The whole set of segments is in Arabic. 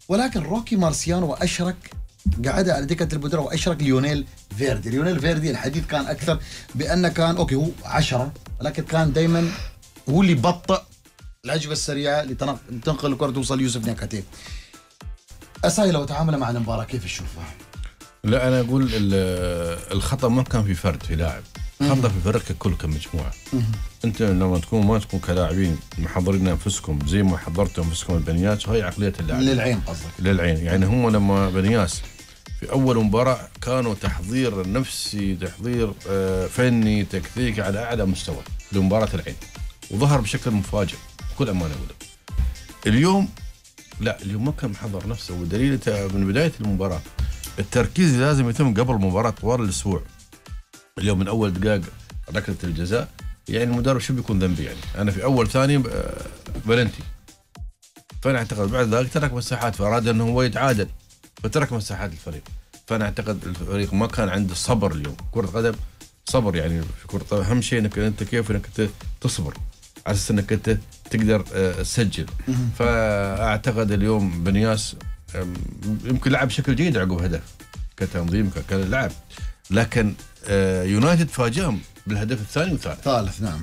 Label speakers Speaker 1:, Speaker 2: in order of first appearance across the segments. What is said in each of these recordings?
Speaker 1: ولكن روكي مارسيانو أشرك، قعد على دكة البودرة وأشرك ليونيل فيردي. ليونيل فيردي الحديث كان أكثر بأنه كان أوكي هو 10، ولكن كان دائما هو اللي بطئ الهجمة السريعة لتنقل الكرة توصل يوسف نياكاتي. أساي لو تعامل مع المباراة كيف تشوفها؟
Speaker 2: لا أنا أقول الخطأ ما كان في فرد، في لاعب، خطأ في فريق ككل كمجموعة. أنت لما ما تكون كلاعبين محضرين أنفسكم زي ما حضرتوا أنفسكم البنياس، وهي عقلية اللاعب
Speaker 1: للعين قصدك؟
Speaker 2: للعين. يعني هم لما بنياس في أول مباراة كانوا تحضير نفسي، تحضير فني، تكتيكي على أعلى مستوى لمباراة العين، وظهر بشكل مفاجئ بكل أمانة. اليوم لا، اليوم ما كان محضر نفسه، ودليل من بداية المباراة التركيز لازم يتم قبل المباراة طوال الأسبوع. اليوم من أول دقائق ركلة الجزاء، يعني المدرب شو بيكون ذنبي؟ يعني أنا في أول ثاني بلنتي، فأنا أعتقد بعد ذلك ترك مساحات، فأراد أنه هو يتعادل فترك مساحات الفريق. فأنا أعتقد الفريق ما كان عنده صبر. اليوم كرة قدم صبر، يعني في كرة أهم شيء أنك أنت كيف أنك تصبر على أساس أنك أنت تقدر تسجل. فأعتقد اليوم بنياس يمكن لعب بشكل جيد عقب هدف كتنظيم كلعب، لكن يونايتد فاجأهم بالهدف الثاني والثالث.
Speaker 1: نعم.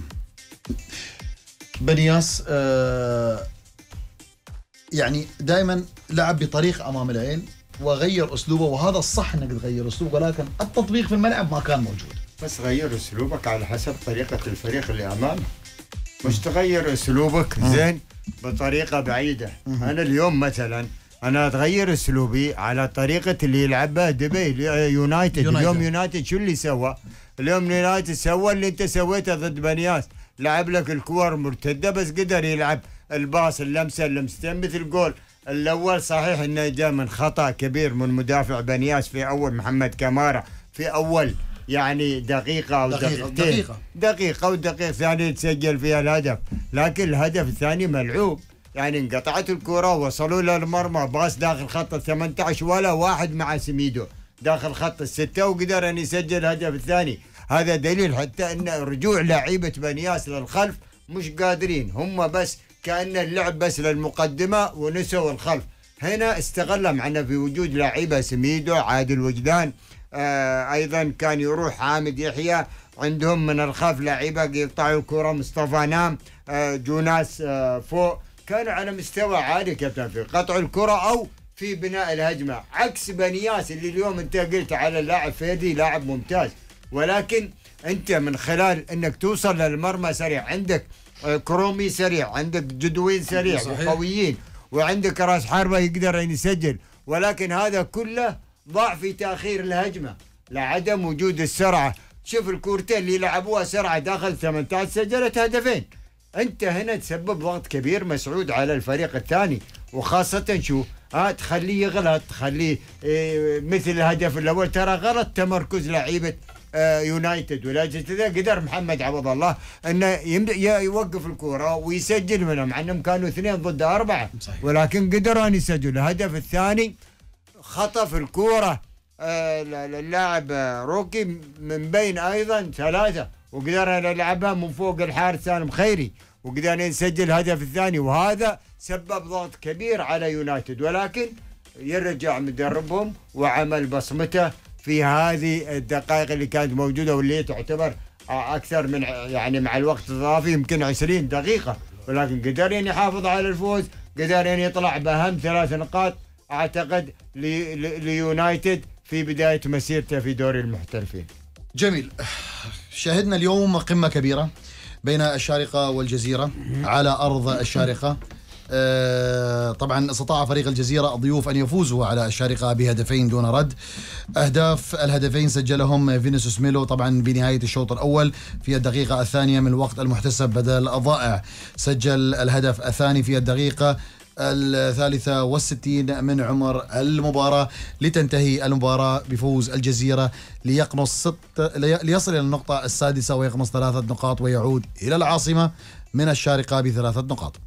Speaker 1: بنياس يعني دائما لعب بطريق امام العين وغير اسلوبه، وهذا الصح انك تغير اسلوبه، ولكن التطبيق في الملعب ما كان موجود.
Speaker 3: بس غير اسلوبك على حسب طريقة الفريق اللي امامك، مش تغير اسلوبك زين بطريقة بعيدة. انا اليوم مثلا انا اتغير اسلوبي على طريقة اللي يلعبها دبي يونايتد. اليوم يونايتد شو اللي سوى؟ اليوم يونايتد سوى اللي انت سويته ضد بنياس، لعب لك الكور مرتدة بس قدر يلعب الباص اللمسة اللمستين مثل جول. الاول صحيح انه جاء من خطأ كبير من مدافع بنياس في اول محمد كمارة، في اول يعني دقيقة أو دقيقة ودقيقة ثانية تسجل فيها الهدف، لكن الهدف الثاني ملعوب. يعني انقطعت الكرة وصلوا للمرمى، باص داخل خط 18 ولا واحد مع سميدو داخل خط 6 وقدر أن يسجل الهدف الثاني. هذا دليل حتى أن رجوع لعيبة بنياس للخلف مش قادرين، هم بس كأن اللعب بس للمقدمة ونسوا الخلف. هنا استغل معنا في وجود لعيبة سميدو، عادل وجدان، أيضا كان يروح حامد يحيى، عندهم من الخلف لعيبة يقطعوا الكرة، مصطفى نام، جوناس فوق، كانوا على مستوى عالي كابتن في قطع الكرة أو في بناء الهجمة، عكس بنياس اللي اليوم أنت قلت على اللاعب فيدي لاعب ممتاز، ولكن أنت من خلال أنك توصل للمرمى سريع، عندك كرومي سريع، عندك جدوين سريع وقويين، وعندك راس حربة يقدر أن يسجل، ولكن هذا كله ضاع في تأخير الهجمة لعدم وجود السرعة. شوف الكورتين اللي لعبوها سرعة داخل 18 سجلت هدفين. أنت هنا تسبب ضغط كبير مسعود على الفريق الثاني، وخاصة شو تخليه يغلط، تخليه مثل الهدف الأول. ترى غلط تمركز لعيبة يونايتد، ولكن كذا قدر محمد عبد الله انه يوقف الكرة ويسجل منهم، مع انهم كانوا 2 ضد 4 ولكن قدروا ان يسجلوا. الهدف الثاني خطف الكرة اللاعب روكي من بين ايضا 3 وقدر يلعبها من فوق الحارس سالم خيري وقدر يسجل الهدف الثاني، وهذا سبب ضغط كبير على يونايتد، ولكن يرجع مدربهم وعمل بصمته في هذه الدقائق اللي كانت موجودة واللي تعتبر أكثر من يعني مع الوقت الإضافي يمكن 20 دقيقة، ولكن قدر أن يحافظ على الفوز، قدر أن يطلع بأهم 3 نقاط أعتقد ليونايتد في بداية مسيرته في دوري المحترفين.
Speaker 1: جميل. شاهدنا اليوم قمة كبيرة بين الشارقة والجزيرة على أرض الشارقة. طبعا استطاع فريق الجزيرة الضيوف أن يفوزوا على الشارقة بهدفين دون رد. أهداف الهدفين سجلهم فينيسيوس ميلو طبعا بنهاية الشوط الأول في الدقيقة الثانية من الوقت المحتسب بدل الضائع، سجل الهدف الثاني في الدقيقة 63 من عمر المباراة لتنتهي المباراة بفوز الجزيرة ليصل إلى النقطة السادسة ويقمص 3 نقاط ويعود إلى العاصمة من الشارقة ب3 نقاط.